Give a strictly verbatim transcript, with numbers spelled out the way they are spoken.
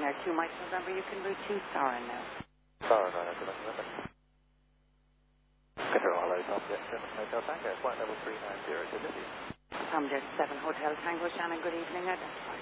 Air two, Mike November. You can route two Star now. Star nine, good November. Control, hello, Tom Jet seven Hotel Tango, flight level three nine zero to Libya. Tom Jet seven Hotel Tango, Shannon, good evening. Identify.